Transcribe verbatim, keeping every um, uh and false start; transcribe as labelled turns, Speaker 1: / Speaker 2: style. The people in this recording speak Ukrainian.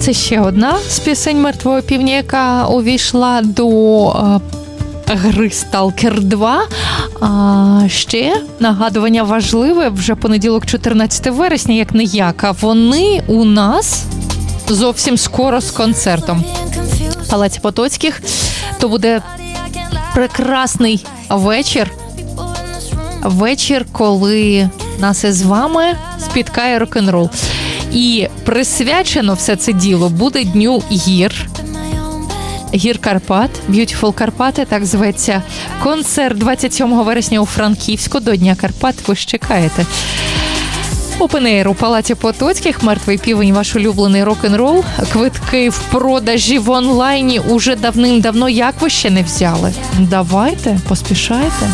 Speaker 1: Це ще одна з пісень «Мертвого півня», яка увійшла до е, гри «Сталкер два». А ще нагадування важливе, вже понеділок, чотирнадцятого вересня, як не як, а вони у нас зовсім скоро з концертом в Палаці Потоцьких. То буде прекрасний вечір. Вечір, коли нас із вами спіткає рок-н-рол. І присвячено все це діло буде Дню гір. Гір Карпат, Beautiful Карпати, так зветься. Концерт двадцять сьомого вересня у Франківську до Дня Карпат. Ви ж чекаєте. Open Air у Палаці Потоцьких, «Мертвий півень», ваш улюблений рок-н-рол. Квитки в продажі в онлайні уже давним-давно. Як ви ще не взяли? Давайте, поспішайте.